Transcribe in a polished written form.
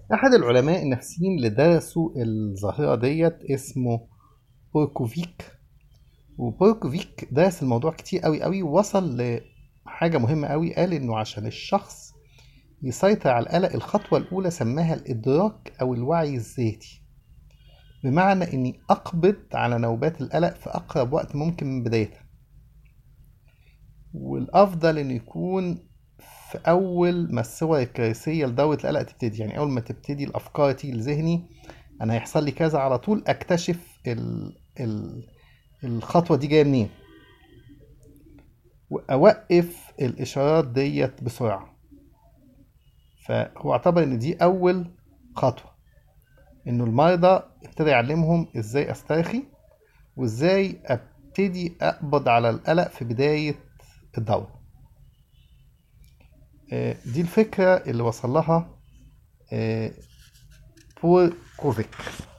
أحد العلماء النفسيين اللي درسوا الظاهرة ديت اسمه بوركوفيك. وبوركوفيك درس الموضوع كتير قوي قوي، ووصل لحاجة مهمة قوي. قال إنه عشان الشخص يسيطر على القلق، الخطوة الأولى سماها الإدراك أو الوعي الذاتي، بمعنى إني أقبض على نوبات القلق في أقرب وقت ممكن من بدايتها. والأفضل إنه يكون في أول ما الصور الكارثية لدورة القلق تبتدي، يعني أول ما تبتدي الأفكار تيجي لذهني أنا هيحصل لي كذا، على طول أكتشف الخطوة دي جاية منين، وأوقف الإشارات ديت بسرعة. فهو اعتبر إن دي أول خطوة، إنه المرضى ابتدى يعلمهم إزاي أسترخي وإزاي أبتدي أقبض على القلق في بداية الدورة. دي الفكرة اللي وصل لها بول كوفيك.